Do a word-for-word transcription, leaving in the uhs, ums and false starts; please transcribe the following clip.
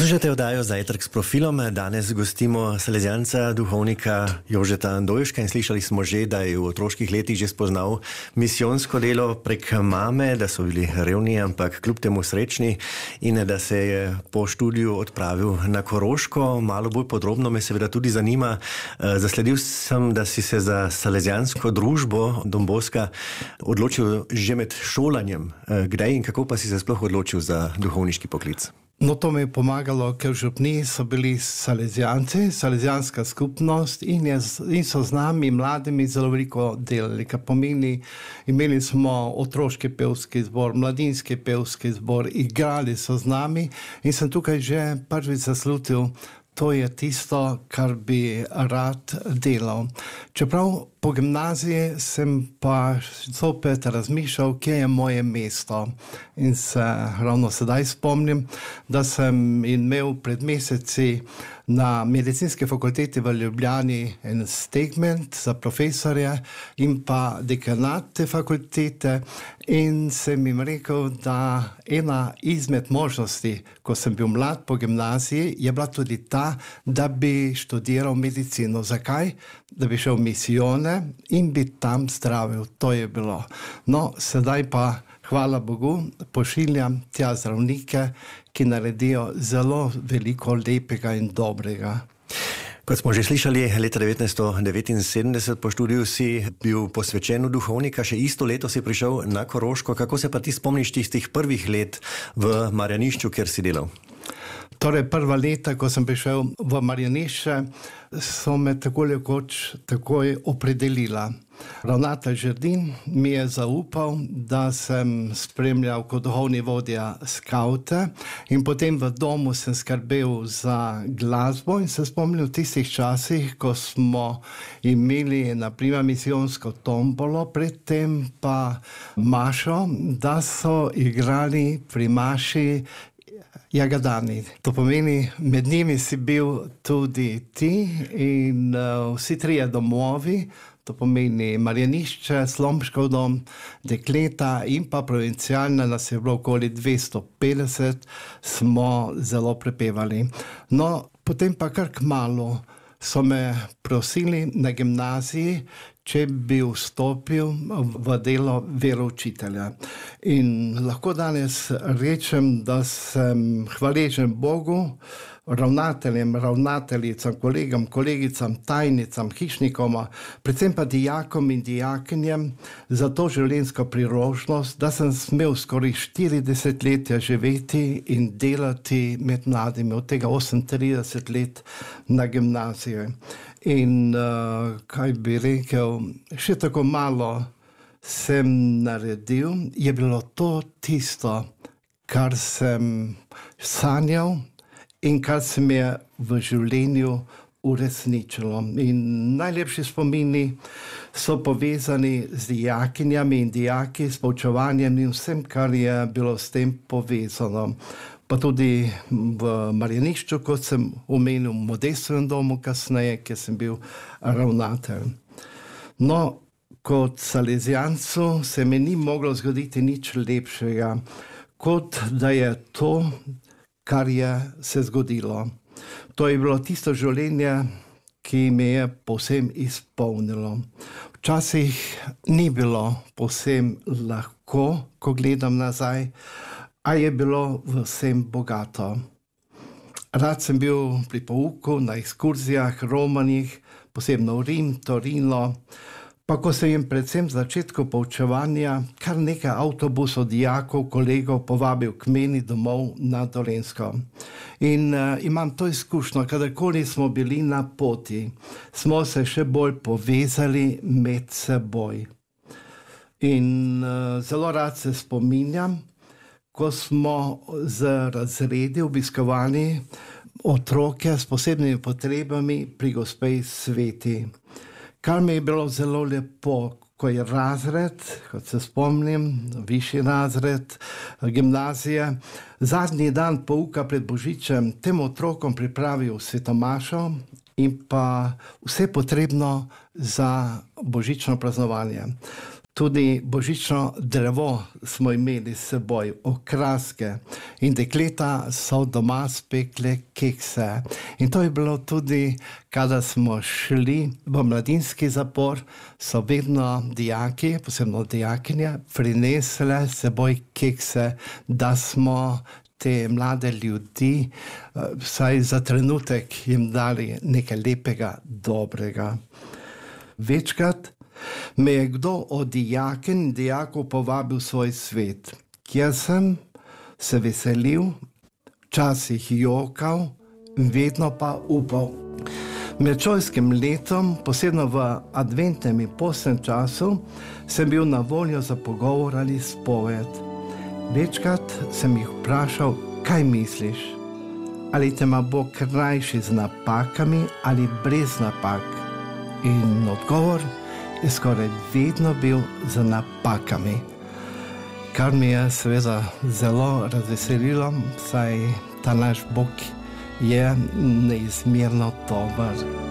Poslušate oddajo Zajtrk s profilom. Danes gostimo salezijanca, duhovnika Jožeta Andojška in slišali smo že, da je v otroških letih že spoznal misijonsko delo prek mame, da so bili revni, ampak kljub temu srečni in da se je po študiju odpravil na Koroško. Malo bolj podrobno me seveda tudi zanima. Zasledil sem, da si se za salezijansko družbo Don Bosca odločil že med šolanjem. Kdaj in kako pa si se sploh odločil za duhovniški poklic? No, to mi je pomagalo, ker v župniji so bili salezijanci, salezijanska skupnost in, je, in so z nami, mladimi, zelo veliko delali. Kar pomeni, imeli smo otroški pevski zbor, mladinski pevski zbor, igrali so z nami in sem tukaj že prvič zaslutil, to je tisto, kar bi rad delal. Čeprav po gimnaziji sem pa zopet razmišljal, kje je moje mesto. In se ravno sedaj spomnim, da sem imel pred meseci na medicinski fakulteti v Ljubljani en segment za profesorje in pa dekanat te fakultete in sem jim rekel, da ena izmed možnosti, ko sem bil mlad po gimnaziji, je bila tudi ta, da bi študiral medicino. Zakaj? Da bi šel v misijone in bi tam zdravil. To je bilo. No, sedaj pa, hvala Bogu, pošiljam tja zdravnike, ki naredijo zelo veliko lepega in dobrega. Kot smo že slišali, leta devetnajststo devetinsedemdeset po študiju si bil posvečen v duhovnika, še isto leto si prišel na Koroško. Kako se pa ti spomniš tistih prvih let v Marjanišču, kjer si delal? Torej, prva leta, ko sem prišel v Marjanišče, so me tako rekoč takoj opredelila. Ravnatelj Žerdin mi je zaupal, da sem spremljal kot duhovni vodja skavte in potem v domu sem skrbel za glasbo in se spomnil v tistih časih, ko smo imeli na primer misijonsko tombolo, predtem pa mašo, da so igrali pri maši Jagadani. To pomeni, med njimi si bil tudi ti in uh, vsi trije domovi, to pomeni Marjanišče, Slomškov dom, dekleta in pa provincialna, nas je bilo okoli dvesto petdeset, smo zelo prepevali. No, potem pa kar kmalu so me prosili na gimnaziji, če bi vstopil v delo veroučitelja. In lahko danes rečem, da sem hvaležen Bogu, ravnateljem, ravnateljicam, kolegam, kolegicam, tajnicam, hišnikom, predvsem pa dijakom in dijakinjem za to življenjsko priložnost, da sem smel skoraj štiri desetletja živeti in delati med mladimi, od tega osemintrideset let na gimnaziji. In uh, kaj bi rekel, še tako malo sem naredil, je bilo to tisto, kar sem sanjal in kar se mi je v življenju uresničilo. In najlepši spomini so povezani z dijakinjami in dijaki, s poučevanjem in vsem, kar je bilo s tem povezano. Pa tudi v Marjanišču, kot sem omenil, v Modestovem domu kasneje, kjer sem bil ravnatelj. No, kot salezijancu se mi ni moglo zgoditi nič lepšega, kot da je to, kar je se zgodilo. To je bilo tisto življenje, ki me je povsem izpolnilo. Včasih ni bilo povsem lahko, ko gledam nazaj, a je bilo vsem bogato. Rad sem bil pri pouku, na ekskurzijah, romanih, posebno v Rim, Torino, pa ko sem jim predvsem v začetku poučevanja kar nekaj avtobusov, dijakov, kolegov povabil k meni domov na Dolenjsko. In uh, imam to izkušnjo, kadarkoli smo bili na poti, smo se še bolj povezali med seboj. In uh, zelo rad se spominjam, ko smo z razredi obiskovali otroke s posebnimi potrebami pri Gospe Sveti. Kar mi je bilo zelo lepo, ko je razred, kot se spomnim, višji razred gimnazije, zadnji dan pouka pred Božičem tem otrokom pripravil svetomašo in pa vse potrebno za božično praznovanje. Tudi božično drevo smo imeli s seboj, okraske, in dekleta so doma spekle kekse. In to je bilo tudi, kada smo šli v mladinski zapor, so vedno dijaki, posebno dijakinje, prinesle s seboj kekse, da smo te mlade ljudi, vsaj za trenutek, jim dali nekaj lepega, dobrega. Večkrat me je kdo od dijaken in dijakov povabil v svoj svet, kjer sem se veselil, včasih jokal, vedno pa upal. Med šolskim letom, posebno v adventnem in postnem času, sem bil na voljo za pogovor ali spoved. Večkrat sem jih vprašal, kaj misliš? Ali te ima Bog krajši z napakami ali brez napak? In odgovor je skoraj vedno bil z napakami, kar mi je seveda zelo razveselilo, saj ta naš Bog je neizmerno dober.